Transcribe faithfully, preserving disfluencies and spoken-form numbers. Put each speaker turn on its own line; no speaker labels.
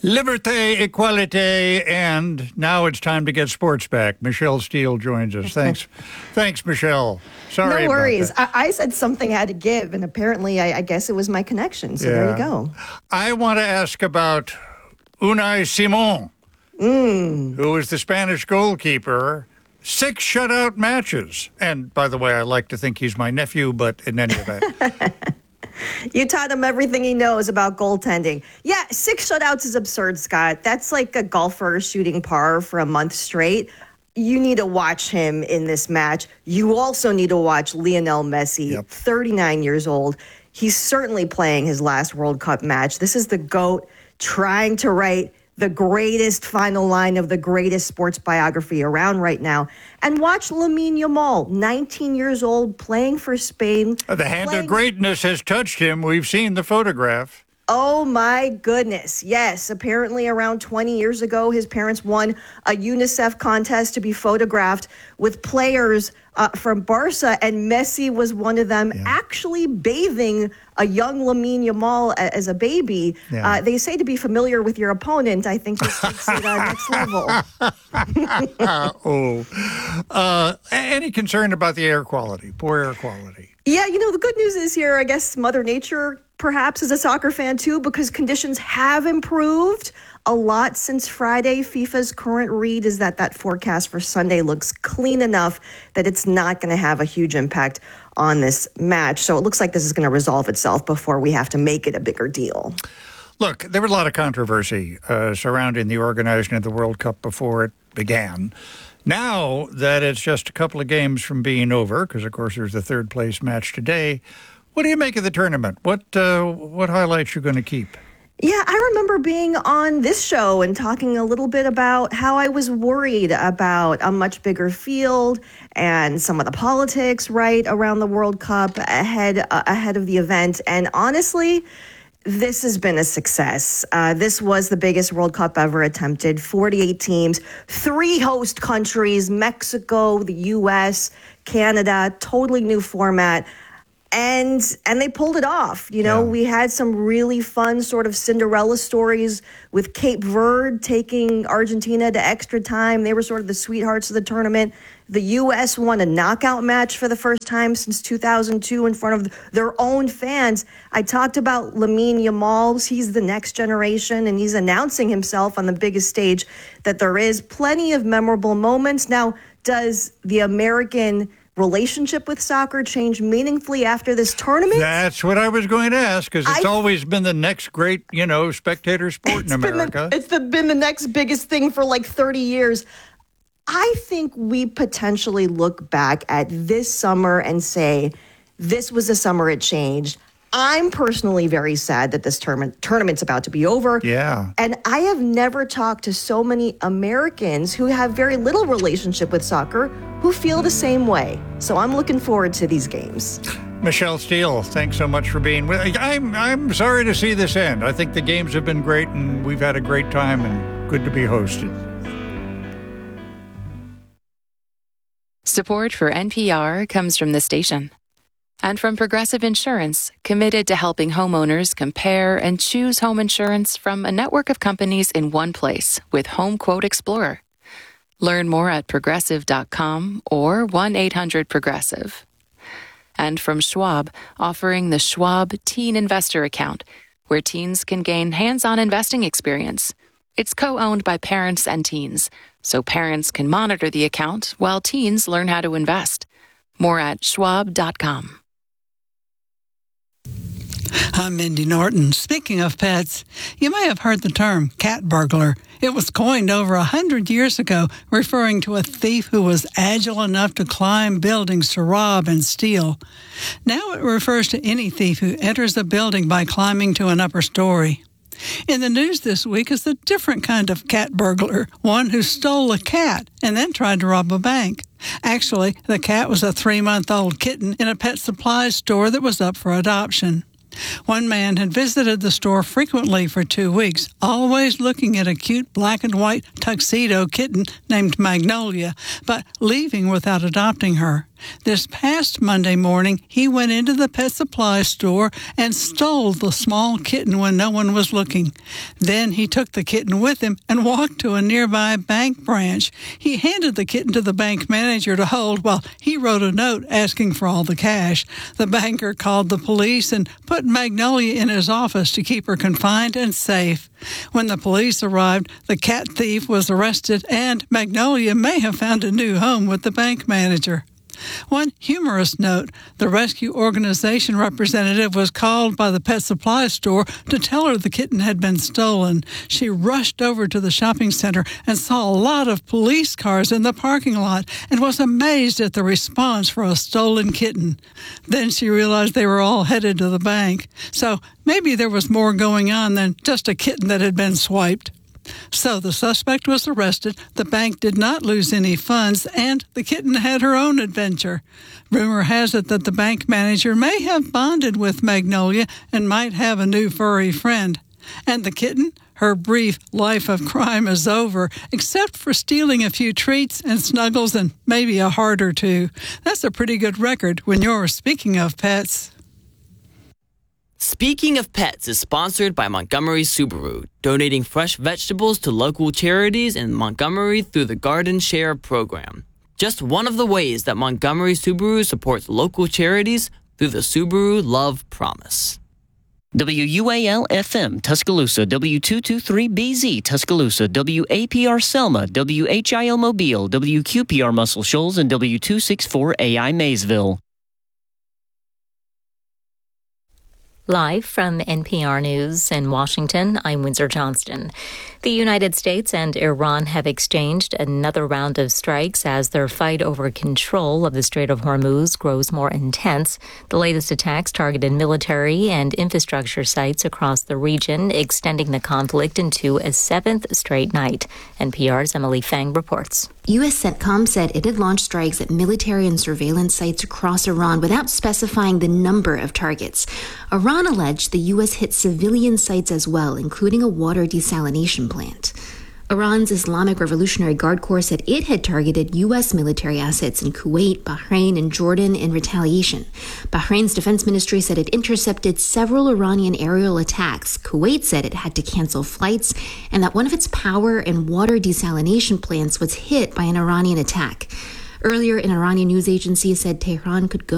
Liberté, equality, and now it's time to get sports back. Michelle Steele joins us. Thanks, thanks, Michelle. Sorry
No worries.
about that.
I, I said something had to give, and apparently I, I guess it was my connection, so
Yeah.
there you go.
I want to ask about Unai Simon,
Mm.
who was the Spanish goalkeeper. Six shutout matches. And by the way, I like to think he's my nephew, but in any event.
You taught him everything he knows about goaltending. Yeah, six shutouts is absurd, Scott. That's like a golfer shooting par for a month straight. You need to watch him in this match. You also need to watch Lionel Messi,
Yep.
thirty-nine years old. He's certainly playing his last World Cup match. This is the GOAT trying to write the greatest final line of the greatest sports biography around right now. And watch Lamine Yamal, nineteen years old, playing for Spain.
The hand
playing-
of greatness has touched him. We've seen the photograph.
Oh, my goodness. Yes. Apparently, around twenty years ago, his parents won a UNICEF contest to be photographed with players uh, from Barca, and Messi was one of them,
Yeah.
actually bathing a young Lamine Yamal a- as a baby.
Yeah.
Uh, they say to be familiar with your opponent, I think just takes it uh, next level.
Uh, oh. Uh, any concern about the air quality, poor air quality?
Yeah, you know, the good news is here, I guess Mother Nature perhaps is a soccer fan too, because conditions have improved a lot since Friday. FIFA's current read is that that forecast for Sunday looks clean enough that it's not going to have a huge impact on this match. So it looks like this is going to resolve itself before we have to make it a bigger deal.
Look, there was a lot of controversy uh, surrounding the organization of the World Cup before it began. Now that it's just a couple of games from being over, because, of course, there's the third-place match today, what do you make of the tournament? What uh, what highlights you going to keep?
Yeah, I remember being on this show and talking a little bit about how I was worried about a much bigger field and some of the politics right around the World Cup ahead uh, ahead of the event. And honestly, this has been a success. Uh, this was the biggest World Cup ever attempted. forty-eight teams, three host countries, Mexico, the U S, Canada, totally new format. And and they pulled it off. You know,
Yeah.
we had some really fun sort of Cinderella stories with Cape Verde taking Argentina to extra time. They were sort of the sweethearts of the tournament. The U S won a knockout match for the first time since two thousand two in front of their own fans. I talked about Lamine Yamal. He's the next generation, and he's announcing himself on the biggest stage that there is. Plenty of memorable moments. Now, does the American relationship with soccer change meaningfully after this tournament?
That's what I was going to ask, because it's
I-
always been the next great, you know, spectator sport in
It's been
America.
the, it's the, been the next biggest thing for like thirty years. I think we potentially look back at this summer and say, this was the summer it changed. I'm personally very sad that this tournament tournament's about to be over.
Yeah.
And I have never talked to so many Americans who have very little relationship with soccer who feel the same way. So I'm looking forward to these games.
Michelle Steele, thanks so much for being with. I'm I'm sorry to see this end. I think the games have been great, and we've had a great time, and good to be hosted.
Support for N P R comes from the station and from Progressive Insurance, committed to helping homeowners compare and choose home insurance from a network of companies in one place with Home Quote Explorer. Learn more at progressive dot com or one eight hundred progressive. And from Schwab, offering the Schwab Teen Investor Account, where teens can gain hands-on investing experience. It's co-owned by parents and teens, so parents can monitor the account while teens learn how to invest. More at schwab dot com.
I'm Mindy Norton. Speaking of pets, you may have heard the term cat burglar. It was coined over a hundred years ago, referring to a thief who was agile enough to climb buildings to rob and steal. Now it refers to any thief who enters a building by climbing to an upper story. In the news this week is a different kind of cat burglar, one who stole a cat and then tried to rob a bank. Actually, the cat was a three-month-old kitten in a pet supplies store that was up for adoption. One man had visited the store frequently for two weeks, always looking at a cute black and white tuxedo kitten named Magnolia, but leaving without adopting her. This past Monday morning, he went into the pet supply store and stole the small kitten when no one was looking. Then he took the kitten with him and walked to a nearby bank branch. He handed the kitten to the bank manager to hold while he wrote a note asking for all the cash. The banker called the police and put Magnolia in his office to keep her confined and safe. When the police arrived, the cat thief was arrested and Magnolia may have found a new home with the bank manager. One humorous note, the rescue organization representative was called by the pet supply store to tell her the kitten had been stolen. She rushed over to the shopping center and saw a lot of police cars in the parking lot and was amazed at the response for a stolen kitten. Then she realized they were all headed to the bank. So maybe there was more going on than just a kitten that had been swiped. So the suspect was arrested, the bank did not lose any funds, and the kitten had her own adventure. Rumor has it that the bank manager may have bonded with Magnolia and might have a new furry friend. And the kitten? Her brief life of crime is over, except for stealing a few treats and snuggles and maybe a heart or two. That's a pretty good record when you're speaking of pets.
Speaking of Pets is sponsored by Montgomery Subaru, donating fresh vegetables to local charities in Montgomery through the Garden Share program. Just one of the ways that Montgomery Subaru supports local charities through the Subaru Love Promise.
W U A L F M Tuscaloosa, W two two three B Z Tuscaloosa, W A P R Selma, W H I L Mobile, W Q P R Muscle Shoals, and W two sixty-four A I Maysville.
Live from N P R News in Washington, I'm Windsor Johnston. The United States and Iran have exchanged another round of strikes as their fight over control of the Strait of Hormuz grows more intense. The latest attacks targeted military and infrastructure sites across the region, extending the conflict into a seventh straight night. N P R's Emily Fang reports.
U S CENTCOM said it had launched strikes at military and surveillance sites across Iran without specifying the number of targets. Iran alleged the U S hit civilian sites as well, including a water desalination plant. Iran's Islamic Revolutionary Guard Corps said it had targeted U S military assets in Kuwait, Bahrain, and Jordan in retaliation. Bahrain's defense ministry said it intercepted several Iranian aerial attacks. Kuwait said it had to cancel flights and that one of its power and water desalination plants was hit by an Iranian attack. Earlier, an Iranian news agency said Tehran could go